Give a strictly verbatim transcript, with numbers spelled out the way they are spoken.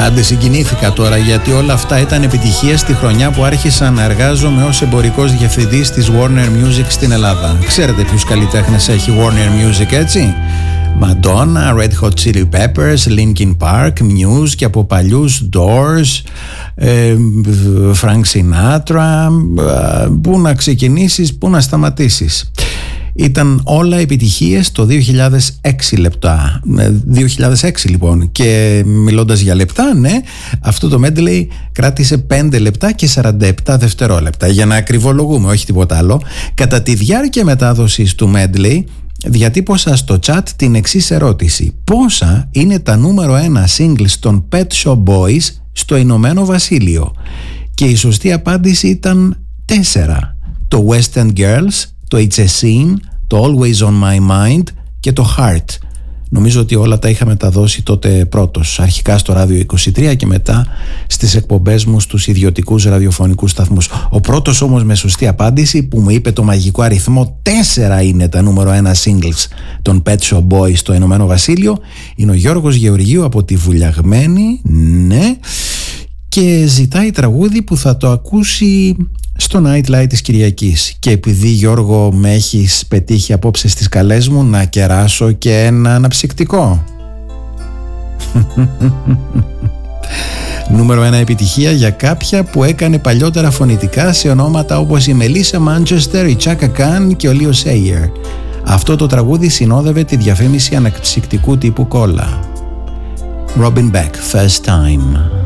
Άντε, συγκινήθηκα τώρα, γιατί όλα αυτά ήταν επιτυχία στη χρονιά που άρχισα να εργάζομαι ως εμπορικός διευθυντής της Warner Music στην Ελλάδα. Ξέρετε ποιους καλλιτέχνες έχει Warner Music, έτσι? Madonna, Red Hot Chili Peppers, Linkin Park, Muse και από παλιούς Doors, ε, Frank Sinatra. Πού να ξεκινήσεις, πού να σταματήσεις. Ήταν όλα επιτυχίες το δύο χιλιάδες έξι λεπτά. δύο χιλιάδες έξι λοιπόν. Και μιλώντας για λεπτά, ναι, αυτό το medley κράτησε πέντε λεπτά και σαράντα επτά δευτερόλεπτα. Για να ακριβολογούμε, όχι τίποτα άλλο. Κατά τη διάρκεια μετάδοσης του medley διατύπωσα στο chat την εξής ερώτηση: πόσα είναι τα νούμερο ένα singles των Pet Shop Boys στο Ηνωμένο Βασίλειο? Και η σωστή απάντηση ήταν τέσσερα. Το West End Girls, το It's a Scene, το Always on My Mind και το Heart. Νομίζω ότι όλα τα είχα μεταδώσει τότε πρώτος, αρχικά στο Ράδιο είκοσι τρία και μετά στις εκπομπές μου στους ιδιωτικούς ραδιοφωνικούς σταθμούς. Ο πρώτος όμως με σωστή απάντηση, που μου είπε το μαγικό αριθμό τέσσερα είναι τα νούμερο ένα singles των Pet Shop Boys στο Ηνωμένο Βασίλειο, είναι ο Γιώργος Γεωργίου από τη Βουλιαγμένη, ναι, και ζητάει τραγούδι που θα το ακούσει στο Nightlight της Κυριακής. Και επειδή, Γιώργο, με έχεις πετύχει απόψε στις καλές μου, να κεράσω και ένα αναψυκτικό. Νούμερο ένα επιτυχία για κάποια που έκανε παλιότερα φωνητικά σε ονόματα όπως η Μελίσσα Μάντσεστερ, η Chaka Khan και ο Λίο Σέιερ. Αυτό το τραγούδι συνόδευε τη διαφήμιση αναψυκτικού τύπου κόλλα. Robin Beck, First Time.